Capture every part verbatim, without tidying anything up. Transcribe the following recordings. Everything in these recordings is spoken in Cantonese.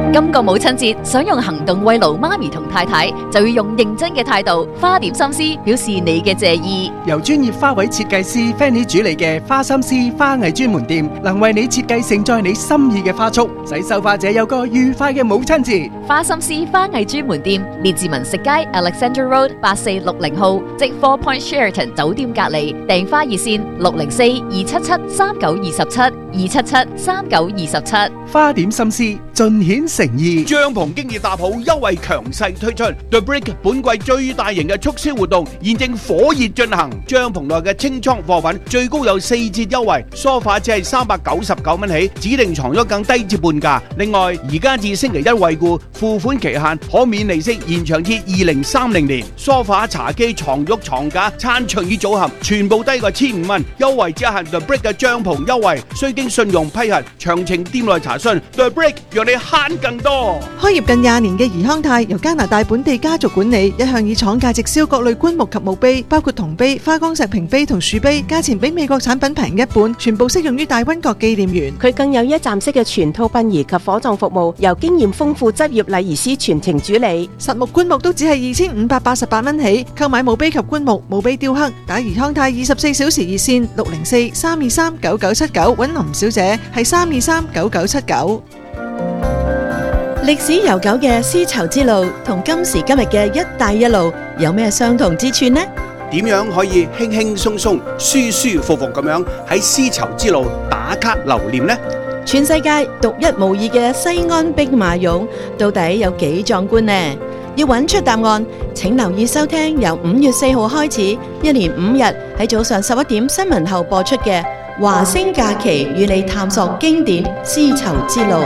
今個母親節想用行動慰勞媽咪同太太，就要用認真嘅態度，花點心思表示你嘅謝意。 由專業花卉設計師 Fanny 主理嘅花心思花藝專門店，能為你設計盛載你心意嘅花束，使收花者有個愉快嘅母親節。 花心思花藝專門店列治文食街 Alexandra Road 八四六零號，即 Four Point Sheraton 酒店隔離。訂花熱線六零四二七七三九二十七二七七三九二十七。 花點心思，盡顯誠意。 帳篷經已搭好，優惠強勢推出 The Brick 本季最大型嘅促銷活動現正火熱進行，帳篷內嘅清倉貨品最高有四折優惠，梳化只係三百九十九蚊起，指定床褥更低至半價。另外，而家至星期一惠顧，付款期限可免利息延長至二零三零年。梳化、茶几、床褥、床架、餐桌椅組合全部低過千五蚊，優惠只限 The Brick 嘅帳篷優惠，需經信用批核，詳情店內查詢。The Brick 讓你慳更多。 開業近廿年嘅怡康泰由加拿大本地家族管理，一向以廠價直銷各類棺木及墓碑，包括銅碑、花崗石瓶碑同樹碑，價錢比美國產品平一半，全部適用於大溫角紀念園。 佢更有一站式嘅全套殯儀及火葬服務，由經驗豐富執業禮儀師全程主理。 實木棺木都只係二千五百八十八蚊起，購買墓碑及棺木、墓碑雕刻，打怡康泰二十四小時熱線六零四三二三九九七九，揾林小姐係三二三九九七九。歷史悠久嘅絲綢之路同今時今日嘅一帶一路有咩相同之處呢？ 點樣可以輕輕鬆鬆、舒舒服服咁樣喺絲綢之路打卡留念呢？ 全世界獨一無二嘅西安兵馬俑到底有幾壯觀呢？要揾出答案，請留意收聽由五月四號開始，一連五日喺早上十一點新聞後播出嘅華星假期，與你探索經典絲綢之路。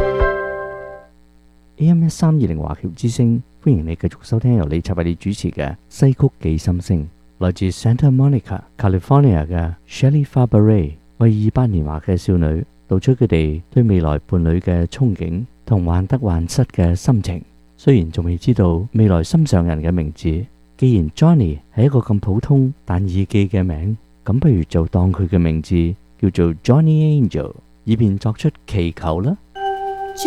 A M 一三二零華僑之聲，歡迎你繼續收聽由李察為你主持嘅西曲寄心聲，來自 Santa Monica California 嘅 Shelley Fabares 為二八年華嘅少女道出佢哋對未來伴侶嘅憧憬同患得患失嘅心情。雖然仲未知道未來心上人嘅名字，既然 Johnny 係一個咁普通但易記嘅名，咁不如就當佢嘅名字叫做 Johnny Angel， 以便作出祈求啦。